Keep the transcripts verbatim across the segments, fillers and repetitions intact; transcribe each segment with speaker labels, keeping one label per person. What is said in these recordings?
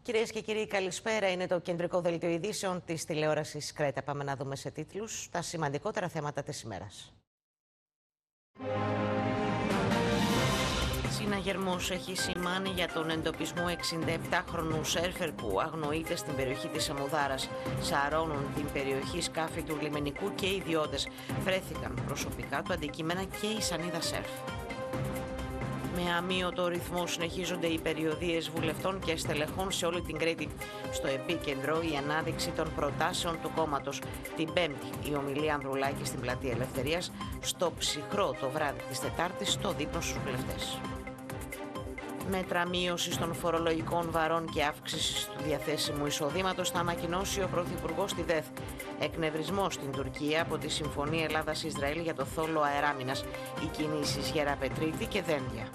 Speaker 1: Κυρίες και κύριοι, καλησπέρα. Είναι το κεντρικό δελτίο ειδήσεων της τηλεόρασης Κρέτα. Πάμε να δούμε σε τίτλους τα σημαντικότερα θέματα της ημέρας. Συναγερμός έχει σημάνει για τον εντοπισμό εξήντα επτάχρονου σέρφερ που αγνοείται στην περιοχή της Αμουδάρας. Σαρώνουν την περιοχή σκάφη του λιμενικού και οι ιδιώτες. Βρέθηκαν προσωπικά του αντικείμενα και η σανίδα σερφ. Με αμύωτο ρυθμό συνεχίζονται οι περιοδίες βουλευτών και στελεχών σε όλη την Κρήτη. Στο επίκεντρο η ανάδειξη των προτάσεων του κόμματος. Την Πέμπτη η ομιλία Ανδρουλάκη στην Πλατεία Ελευθερίας. Στο ψυχρό το βράδυ της Τετάρτης στο δείπνο στους βουλευτές. Μέτρα μείωσης των φορολογικών βαρών και αύξησης του διαθέσιμου εισοδήματος θα ανακοινώσει ο Πρωθυπουργός στη ΔΕΘ. Εκνευρισμός στην Τουρκία από τη Συμφωνία Ελλάδας-Ισραήλ για το θόλο αεράμινας. Οι κινήσεις Γεραπετρίτη και Δένδια.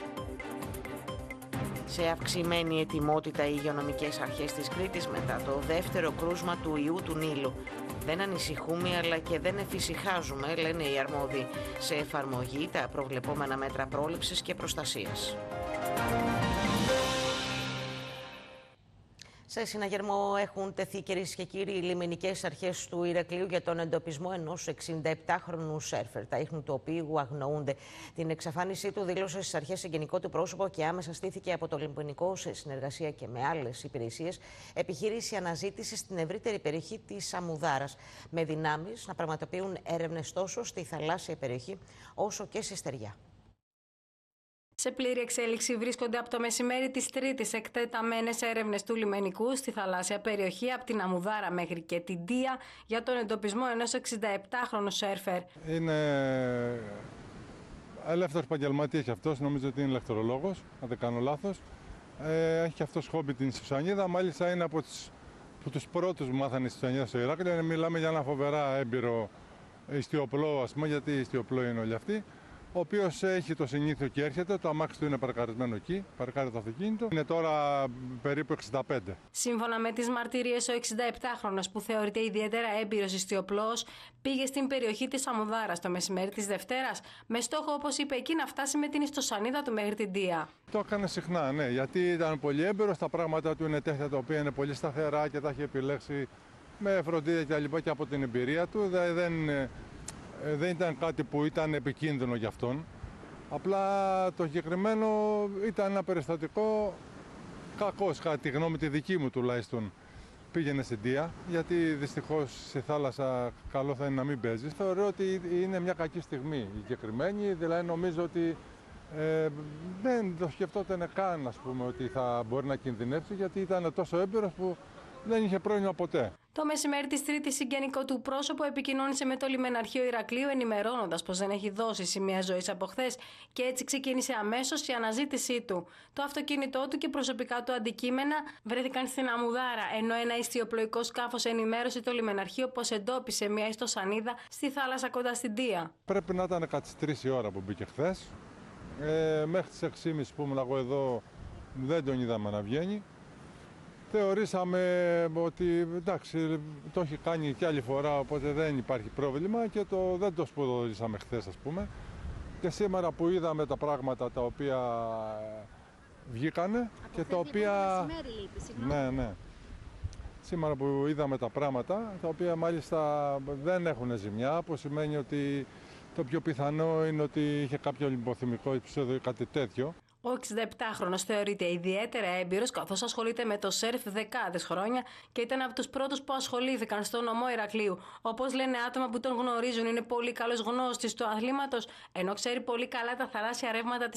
Speaker 1: Σε αυξημένη ετοιμότητα οι υγειονομικές αρχές της Κρήτης μετά το δεύτερο κρούσμα του ιού του Νείλου. Δεν ανησυχούμε αλλά και δεν εφησυχάζουμε, λένε οι αρμόδιοι. Σε εφαρμογή τα προβλεπόμενα μέτρα πρόληψης και προστασίας. Σε συναγερμό έχουν τεθεί, κυρίες και κύριοι, οι λιμενικές αρχές του Ηρακλείου για τον εντοπισμό ενός εξήντα επτάχρονου σέρφερ, τα ίχνη του οποίου αγνοούνται. Την εξαφάνισή του δήλωσε στις αρχές συγγενικό του πρόσωπο και άμεσα στήθηκε από το λιμενικό σε συνεργασία και με άλλες υπηρεσίες επιχείρηση αναζήτηση στην ευρύτερη περιοχή της Αμουδάρας, με δυνάμεις να πραγματοποιούν έρευνες τόσο στη θαλάσσια περιοχή όσο και στη στεριά.
Speaker 2: Σε πλήρη εξέλιξη βρίσκονται από το μεσημέρι της Τρίτης εκτεταμένες έρευνες του λιμενικού στη θαλάσσια περιοχή από την Αμουδάρα μέχρι και την Δία για τον εντοπισμό ενός εξήντα επτάχρονου σέρφερ.
Speaker 3: Είναι ελεύθερος επαγγελματίας και αυτός, νομίζω ότι είναι ηλεκτρολόγος, αν δεν κάνω λάθος. Ε, έχει και αυτός χόμπι την Σουσανίδα, μάλιστα είναι από, τις, από τους πρώτους που μάθανε στη Σουσανίδα στο Ηράκλειο. Μιλάμε για ένα φοβερά έμπειρο ιστιοπλό, ας πούμε, γιατί ιστιοπλό είναι όλοι αυτοί. Ο οποίος έχει το συνήθιο και έρχεται, το αμάξι του είναι παρκαρισμένο εκεί, παρκάρει το αυτοκίνητο. Είναι τώρα περίπου εξήντα πέντε.
Speaker 2: Σύμφωνα με τις μαρτυρίες, ο εξήντα επτάχρονος που θεωρείται ιδιαίτερα έμπειρος ιστιοπλός πήγε στην περιοχή της Αμουδάρας το μεσημέρι της Δευτέρας με στόχο, όπως είπε εκεί, να φτάσει με την ιστοσανίδα του μέχρι την Δία.
Speaker 3: Το έκανε συχνά, ναι, γιατί ήταν πολύ έμπειρος, τα πράγματα του είναι τέτοια τα οποία είναι πολύ σταθερά και τα έχει επιλέξει με φροντίδα και λοιπά και από την εμπειρία του. Δεν, Δεν ήταν κάτι που ήταν επικίνδυνο για αυτόν. Απλά το συγκεκριμένο ήταν ένα περιστατικό κακός, κατά τη γνώμη τη δική μου τουλάχιστον. Πήγαινε στην Δία, γιατί δυστυχώς στη θάλασσα καλό θα είναι να μην παίζει. Θεωρώ ότι είναι μια κακή στιγμή η συγκεκριμένη, δηλαδή νομίζω ότι ε, δεν το σκεφτόταν καν, ας πούμε, ότι θα μπορεί να κινδυνεύσει, γιατί ήταν τόσο έμπειρος που δεν είχε πρόβλημα ποτέ.
Speaker 2: Το μεσημέρι της Τρίτης, συγγενικό του πρόσωπο επικοινώνησε με το λιμεναρχείο Ηρακλείου, ενημερώνοντας πως δεν έχει δώσει σημεία ζωής από χθες και έτσι ξεκίνησε αμέσως η αναζήτησή του. Το αυτοκίνητό του και προσωπικά του αντικείμενα βρέθηκαν στην Αμουδάρα, ενώ ένα ιστιοπλοϊκό σκάφος ενημέρωσε το λιμεναρχείο πως εντόπισε μια ιστοσανίδα στη θάλασσα κοντά στην Δία.
Speaker 3: Πρέπει να ήταν κατά τις τρεις η ώρα που μπήκε χθες. Ε, μέχρι τις έξι και μισή που ήμουν εγώ εδώ δεν τον είδαμε να βγαίνει. Θεωρήσαμε ότι εντάξει, το έχει κάνει και άλλη φορά, οπότε δεν υπάρχει πρόβλημα και το, δεν το σπουδωρήσαμε χθες, ας πούμε. Και σήμερα που είδαμε τα πράγματα τα οποία βγήκανε
Speaker 4: από
Speaker 3: και τα οποία...
Speaker 4: Μεσημέρι, λείπει,
Speaker 3: ναι, ναι. Σήμερα που είδαμε τα πράγματα, τα οποία μάλιστα δεν έχουν ζημιά, που σημαίνει ότι το πιο πιθανό είναι ότι είχε κάποιο λιποθυμικό επεισόδιο ή κάτι τέτοιο.
Speaker 2: Ο εξήντα επτάχρονος θεωρείται ιδιαίτερα έμπειρος, καθώς ασχολείται με το σερφ δεκάδες χρόνια και ήταν από τους πρώτους που ασχολήθηκαν στο νομό Ηρακλείου. Όπως λένε άτομα που τον γνωρίζουν, είναι πολύ καλός γνώστης του αθλήματος, ενώ ξέρει πολύ καλά τα θαλάσσια ρεύματα της